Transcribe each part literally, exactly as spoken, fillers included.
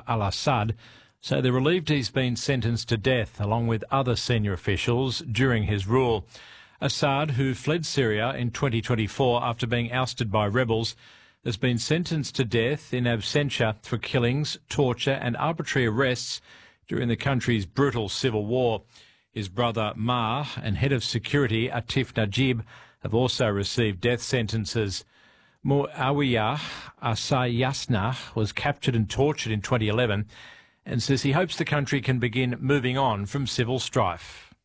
al-Assad say they're relieved he's been sentenced to death, along with other senior officials, during his rule. Assad, who fled Syria in twenty twenty-four after being ousted by rebels, has been sentenced to death in absentia for killings, torture and arbitrary arrests during the country's brutal civil war. His brother Mar and head of security Atif Najib have also received death sentences. Muawiyah Asayasna was captured and tortured in twenty eleven and says he hopes the country can begin moving on from civil strife.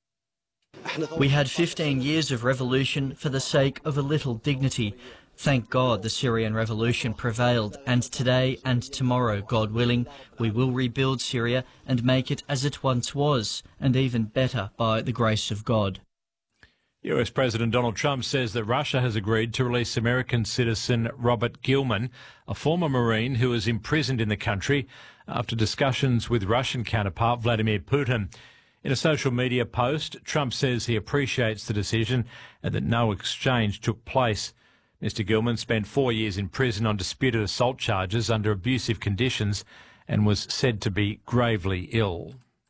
We had fifteen years of revolution for the sake of a little dignity. Thank God the Syrian revolution prevailed, and today and tomorrow, God willing, we will rebuild Syria and make it as it once was, and even better by the grace of God. U S President Donald Trump says that Russia has agreed to release American citizen Robert Gilman, a former Marine who was imprisoned in the country after discussions with Russian counterpart Vladimir Putin. In a social media post, Trump says he appreciates the decision and that no exchange took place. Mister Gilman spent four years in prison on disputed assault charges under abusive conditions and was said to be gravely ill.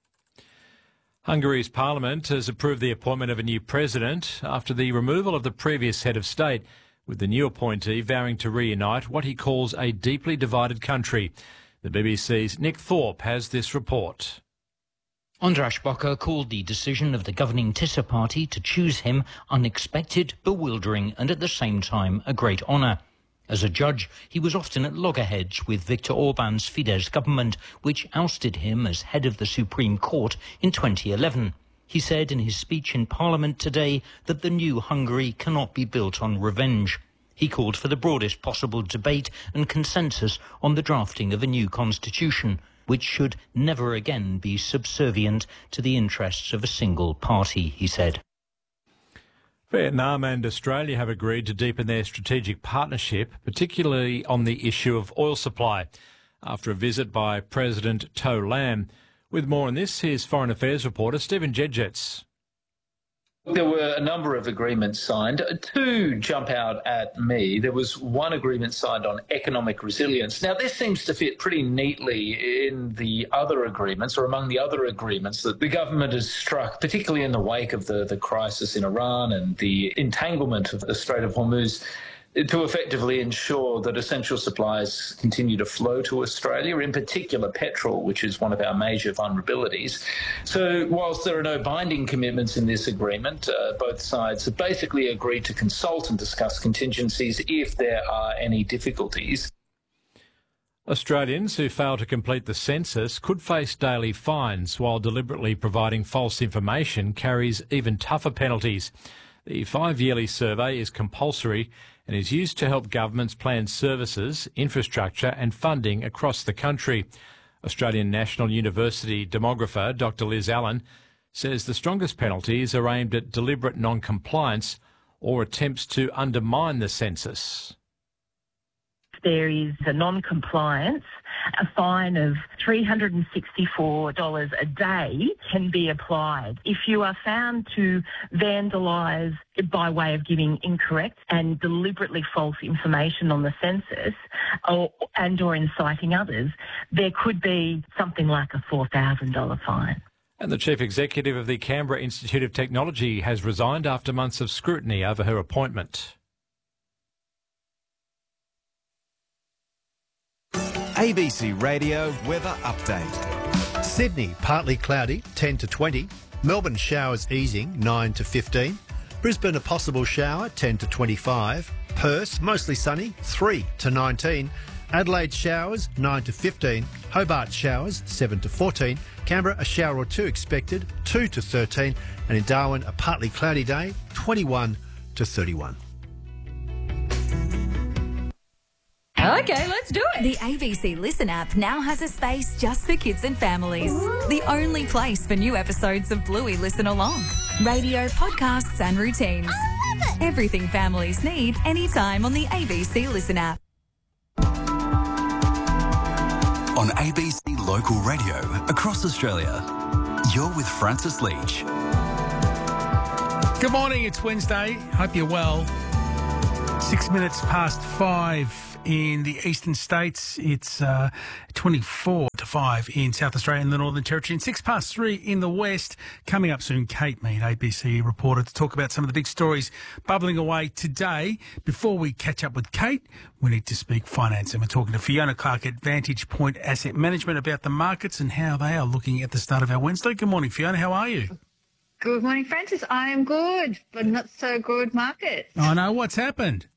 Hungary's parliament has approved the appointment of a new president after the removal of the previous head of state, with the new appointee vowing to reunite what he calls a deeply divided country. The B B C's Nick Thorpe has this report. András Baka called the decision of the governing Tisza party to choose him unexpected, bewildering and at the same time a great honour. As a judge, he was often at loggerheads with Viktor Orban's Fidesz government, which ousted him as head of the Supreme Court in twenty eleven. He said in his speech in Parliament today that the new Hungary cannot be built on revenge. He called for the broadest possible debate and consensus on the drafting of a new constitution, which should never again be subservient to the interests of a single party, he said. Vietnam and Australia have agreed to deepen their strategic partnership, particularly on the issue of oil supply, after a visit by President To Lam. With more on this, here's Foreign Affairs reporter Stephen Jedgetz. There were a number of agreements signed. Two jump out at me. There was one agreement signed on economic resilience. Now, this seems to fit pretty neatly in the other agreements, or among the other agreements that the government has struck, particularly in the wake of the, the crisis in Iran and the entanglement of the Strait of Hormuz, to effectively ensure that essential supplies continue to flow to Australia, in particular petrol, which is one of our major vulnerabilities. So whilst there are no binding commitments in this agreement, uh, both sides have basically agreed to consult and discuss contingencies if there are any difficulties. Australians who fail to complete the census could face daily fines, while deliberately providing false information carries even tougher penalties. The five-yearly survey is compulsory and is used to help governments plan services, infrastructure and funding across the country. Australian National University demographer Doctor Liz Allen says the strongest penalties are aimed at deliberate non-compliance or attempts to undermine the census. There is a non-compliance, a fine of three hundred sixty-four dollars a day can be applied. If you are found to vandalise by way of giving incorrect and deliberately false information on the census or, and or inciting others, there could be something like a four thousand dollars fine. And the Chief Executive of the Canberra Institute of Technology has resigned after months of scrutiny over her appointment. A B C Radio Weather Update. Sydney, partly cloudy, ten to twenty. Melbourne, showers easing, nine to fifteen. Brisbane, a possible shower, ten to twenty-five. Perth, mostly sunny, three to nineteen. Adelaide, showers, nine to fifteen. Hobart, showers, seven to fourteen. Canberra, a shower or two expected, two to thirteen. And in Darwin, a partly cloudy day, twenty-one to thirty-one. Okay, let's do it. The A B C Listen app now has a space just for kids and families. Ooh. The only place for new episodes of Bluey Listen Along. Radio, podcasts and routines. I love it. Everything families need anytime on the A B C Listen app. On A B C Local Radio across Australia, you're with Francis Leach. Good morning, it's Wednesday. Hope you're well. Six minutes past five in the eastern states. It's uh, twenty-four to five in South Australia and the Northern Territory, and six past three in the west. Coming up soon, Kate Mead, A B C reporter, to talk about some of the big stories bubbling away today. Before we catch up with Kate, we need to speak finance, and we're talking to Fiona Clark at Vantage Point Asset Management about the markets and how they are looking at the start of our Wednesday. Good morning, Fiona. How are you? Good morning, Francis. I am good, but not so good markets. I know. What's happened?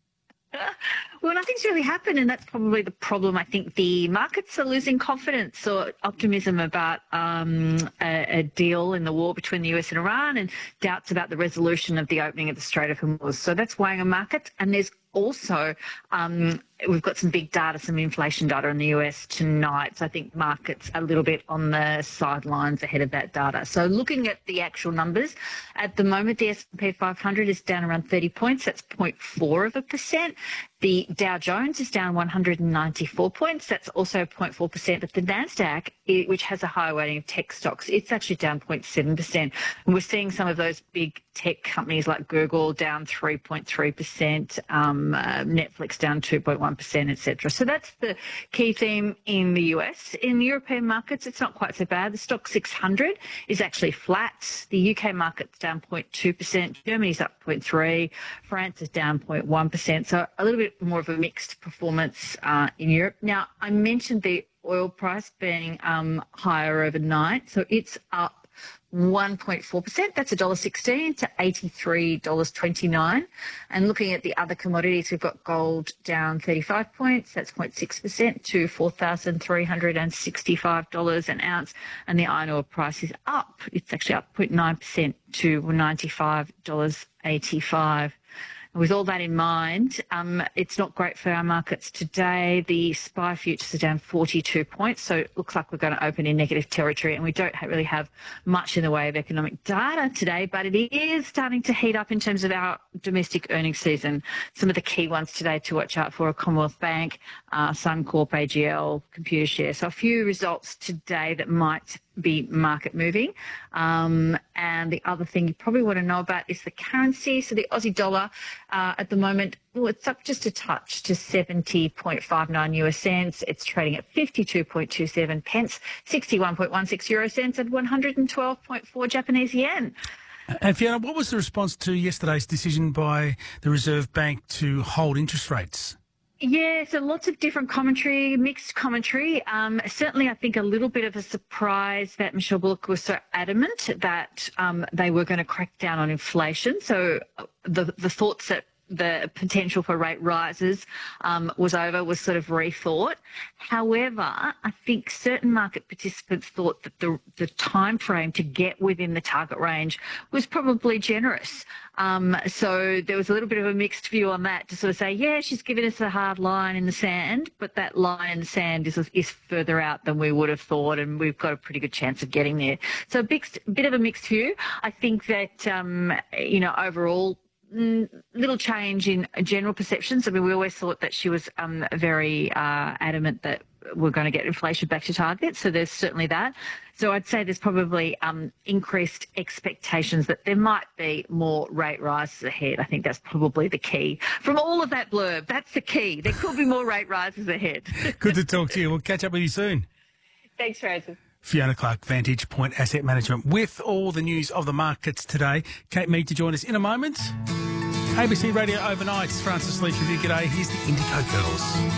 Well, nothing's really happened, and that's probably the problem. I think the markets are losing confidence or optimism about um, a, a deal in the war between the U S and Iran, and doubts about the resolution of the opening of the Strait of Hormuz. So that's weighing on markets. And there's also, um, we've got some big data, some inflation data in the U S tonight. So I think markets a little bit on the sidelines ahead of that data. So looking at the actual numbers, at the moment, the S and P five hundred is down around thirty points. That's zero point four of a percent. The Dow Jones is down one hundred ninety-four points. That's also zero point four percent. But the NASDAQ, which has a higher weighting of tech stocks, it's actually down zero point seven percent. And we're seeing some of those big tech companies like Google down three point three percent, um, uh, Netflix down two point one percent, et cetera. So that's the key theme in the U S. In the European markets, it's not quite so bad. The stock six hundred is actually flat. The U K market's down zero point two percent. Germany's up zero point three percent. France is down zero point one percent. So a little bit more of a mixed performance uh, in Europe. Now, I mentioned the oil price being um, higher overnight. So it's up one point four percent. That's one dollar sixteen to eighty-three dollars twenty-nine. And looking at the other commodities, we've got gold down thirty-five points. That's zero point six percent to four thousand three hundred sixty-five dollars an ounce. And the iron ore price is up. It's actually up zero point nine percent to ninety-five dollars eighty-five. With all that in mind, um, it's not great for our markets today. The S P Y futures are down forty-two points, so it looks like we're going to open in negative territory, and we don't ha- really have much in the way of economic data today, but it is starting to heat up in terms of our domestic earnings season. Some of the key ones today to watch out for are Commonwealth Bank, uh, Suncorp, A G L, Computershare. So a few results today that might be market moving. Um, and the other thing you probably want to know about is the currency. So the Aussie dollar uh, at the moment, well, it's up just a touch to seventy point five nine US cents. It's trading at fifty-two point two seven pence, sixty-one point one six euro cents, and one hundred twelve point four Japanese yen. And Fiona, what was the response to yesterday's decision by the Reserve Bank to hold interest rates? Yeah, so lots of different commentary, mixed commentary. Um, certainly, I think a little bit of a surprise that Michelle Bullock was so adamant that um, they were going to crack down on inflation. So the the thoughts that the potential for rate rises um, was over was sort of rethought. However, I think certain market participants thought that the, the time frame to get within the target range was probably generous. Um, so there was a little bit of a mixed view on that to sort of say, yeah, she's given us a hard line in the sand, but that line in the sand is, is further out than we would have thought, and we've got a pretty good chance of getting there. So a big, bit of a mixed view. I think that, um, you know, overall, little change in general perceptions. I mean, we always thought that she was um, very uh, adamant that we're going to get inflation back to target. So there's certainly that. So I'd say there's probably um, increased expectations that there might be more rate rises ahead. I think that's probably the key. From all of that blurb, that's the key. There could be more rate rises ahead. Good to talk to you. We'll catch up with you soon. Thanks, Francis. Fiona Clark, Vantage Point Asset Management, with all the news of the markets today. Kate Mead to join us in a moment. A B C Radio Overnight, Francis Leach with you. G'day. Here's the Indigo Girls.